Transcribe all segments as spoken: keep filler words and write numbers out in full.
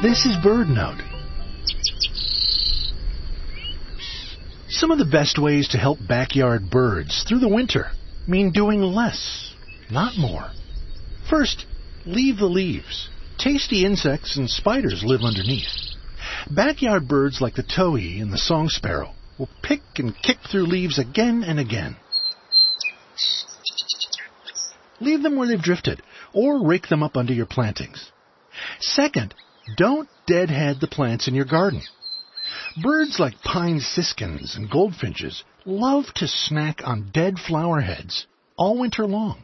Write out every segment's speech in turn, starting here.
This is BirdNote. Some of the best ways to help backyard birds through the winter mean doing less, not more. First, leave the leaves. Tasty insects and spiders live underneath. Backyard birds like the towhee and the song sparrow will pick and kick through leaves again and again. Leave them where they've drifted, or rake them up under your plantings. Second, don't deadhead the plants in your garden. Birds like pine siskins and goldfinches love to snack on dead flower heads all winter long.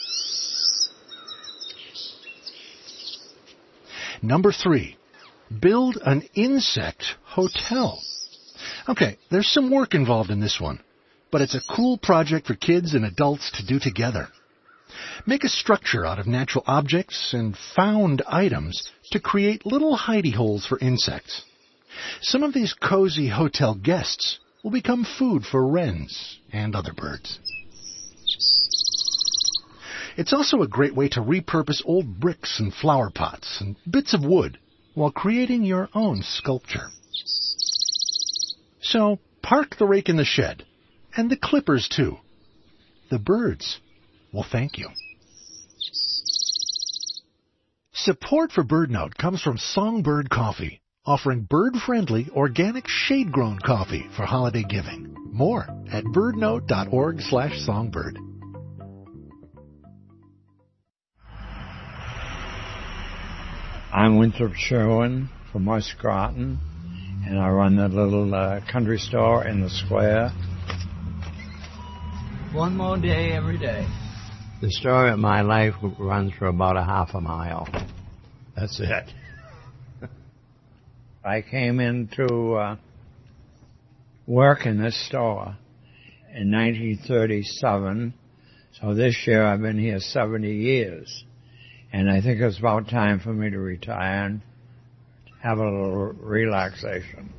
Number three, build an insect hotel. Okay, there's some work involved in this one, but it's a cool project for kids and adults to do together. Make a structure out of natural objects and found items to create little hidey holes for insects. Some of these cozy hotel guests will become food for wrens and other birds. It's also a great way to repurpose old bricks and flower pots and bits of wood while creating your own sculpture. So, park the rake in the shed, and the clippers too. The birds will thank you. Support for BirdNote comes from Songbird Coffee, offering bird-friendly, organic, shade-grown coffee for holiday giving. More at birdnote.org slash songbird. I'm Winthrop Sherwin from West Groton, and I run that little uh, country store in the square. One more day every day. The story of my life runs for about a half a mile. That's it. I came into uh, work in this store in nineteen thirty-seven, so this year I've been here seventy years. And I think it's about time for me to retire and have a little relaxation.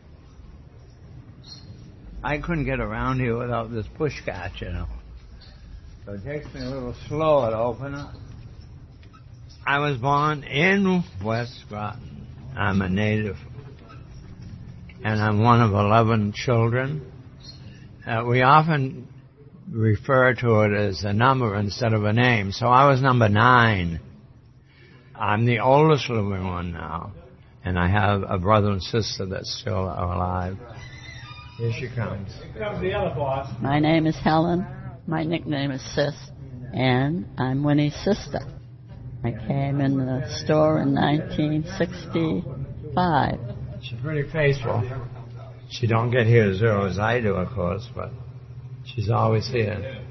I couldn't get around here without this push cart, you know. So it takes me a little slower to open up. I was born in West Groton. I'm a native. And I'm one of eleven children. Uh, we often refer to it as a number instead of a name. So I was number nine. I'm the oldest living one now. And I have a brother and sister that still are alive. Here she comes. Here comes the other boss. My name is Helen. My nickname is Sis. And I'm Winnie's sister. I came in the store in nineteen sixty-five. She's pretty faithful. She don't get here as early as I do, of course, but she's always here.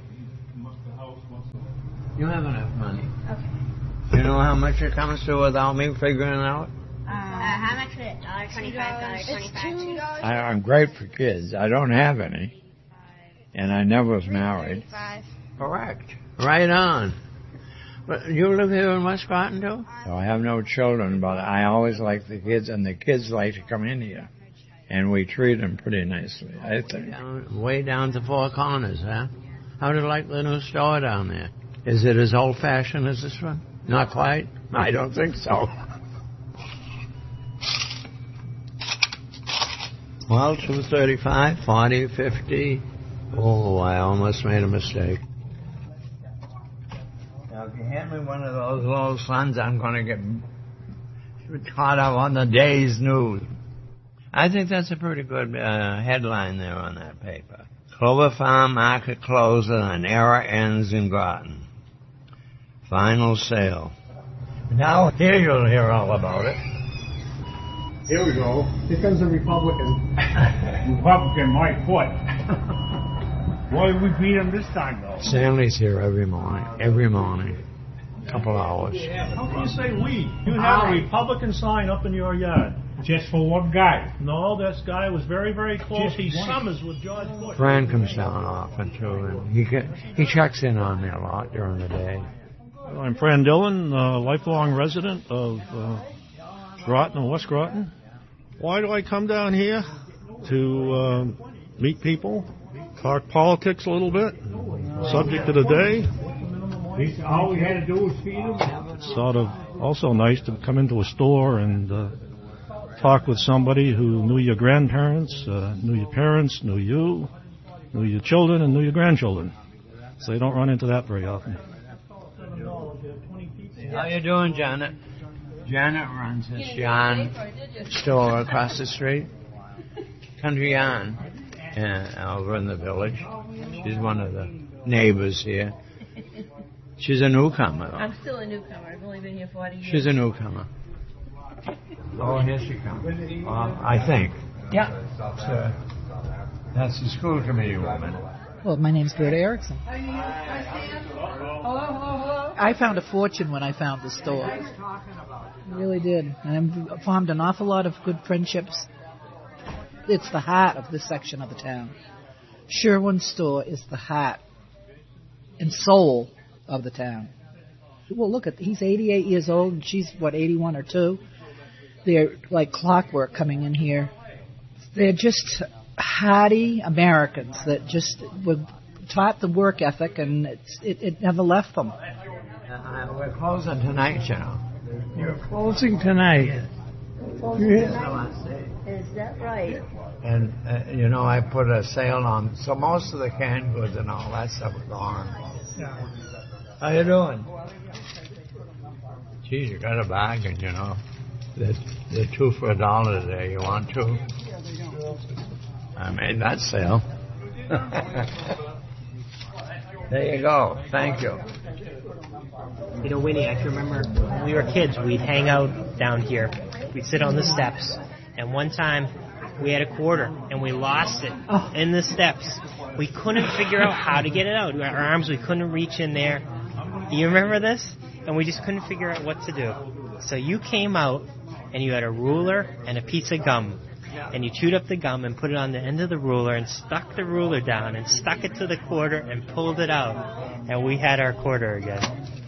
You have enough money. Okay. You know how much it comes to without me figuring it out? Uh, how much is it? one dollar twenty-five, one dollar twenty-five. I, I'm great for kids. I don't have any. And I never was married. Correct. Right on. But you live here in West Groton, too? So I have no children, but I always like the kids, and the kids like to come in here. And we treat them pretty nicely, I think. Down, way down to Four Corners, huh? How do you like the new store down there? Is it as old-fashioned as this one? Not quite? I don't think so. Well, two thirty-five, forty, fifty. Oh, I almost made a mistake. Now, if you hand me one of those little sons, I'm going to get caught up on the day's news. I think that's a pretty good uh, headline there on that paper. Clover Farm Market closes and era ends in Groton. Final sale. Now, here you'll hear all about it. Here we go. Here comes the Republican. Republican Mike Foot. Boy, we beat him this time, though. Stanley's here every morning. Every morning. A couple hours. Yeah, how can you say we? You had a Republican sign up in your yard. Just for one guy. No, this guy was very, very close. He summers with George Bush. Fran comes down often, too, and he get, he checks in on me a lot during the day. I'm Fran Dillon, a lifelong resident of uh, Groton and West Groton. Why do I come down here? To uh, meet people, talk politics a little bit, subject of the day. All we had to do was feed them. It's sort of also nice to come into a store and uh, talk with somebody who knew your grandparents, uh, knew your parents, knew you, knew your children, and knew your grandchildren. So you don't run into that very often. How you doing, Janet? Janet runs this yarn store across the street. Country Yarn, uh, over in the village. She's one of the neighbors here. She's a newcomer, though. I'm still a newcomer. I've only been here forty years. She's a newcomer. Oh, here she comes. Uh, I think. Yeah. So, that's the school committee woman. Well, my name's Gerda Erickson. I found a fortune when I found the store. I really did. And I formed an awful lot of good friendships. It's the heart of this section of the town. Sherwin's store is the heart and soul of the town. Well, look, at he's eighty-eight years old, and she's, what, eighty-one or two? They're like clockwork coming in here. They're just hardy Americans that just were taught the work ethic, and it's, it, it never left them. Uh, we're closing tonight, you know. You're closing tonight. Is that right? And, uh, you know, I put a sale on, so most of the canned goods and all that stuff is gone. How you doing? Geez, you got a bargain, you know. They're, they're two for a dollar today. You want two? I made that sale. There you go. Thank you. You know, Winnie, I can remember when we were kids, we'd hang out down here. We'd sit on the steps. And one time, we had a quarter, and we lost it oh. in the steps. We couldn't figure out how to get it out. Our arms, we couldn't reach in there. You remember this? And we just couldn't figure out what to do. So you came out, and you had a ruler and a piece of gum. And you chewed up the gum and put it on the end of the ruler and stuck the ruler down and stuck it to the quarter and pulled it out. And we had our quarter again.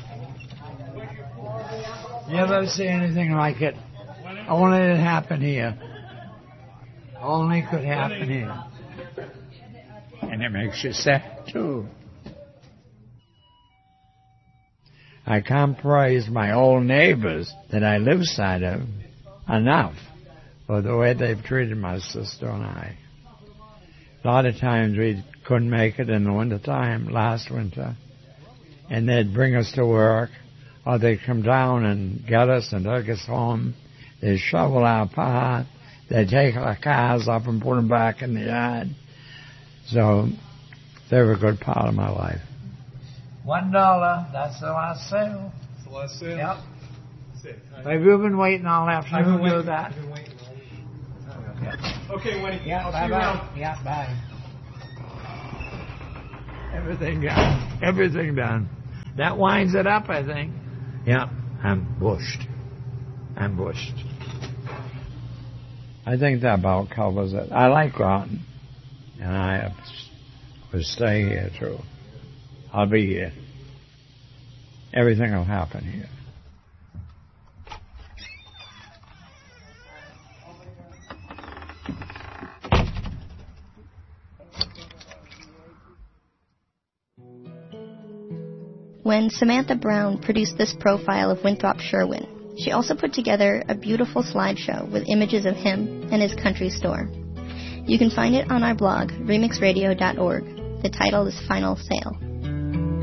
You ever see anything like it? Only it happened here. Only could happen here. And it makes you sad, too. I can't praise my old neighbors that I live side of enough for the way they've treated my sister and I. A lot of times we couldn't make it in the wintertime, last winter, and they'd bring us to work, or they'd come down and get us and take us home. They'd shovel our pot. They'd take our cars up and put them back in the yard. So they were a good part of my life. One dollar. That's the last sale. That's the last sale? Yep. Have you been waiting all afternoon to do that? I've been waiting. Okay, Winnie. Yeah, I'll bye see you bye. around. Yeah, bye. Everything done. Everything done. That winds it up, I think. Yeah, I'm bushed. I'm bushed. I think that about covers it. I like Groton, and I will stay here too. I'll be here. Everything will happen here. When Samantha Brown produced this profile of Winthrop Sherwin, she also put together a beautiful slideshow with images of him and his country store. You can find it on our blog, remix radio dot org. The title is Final Sale.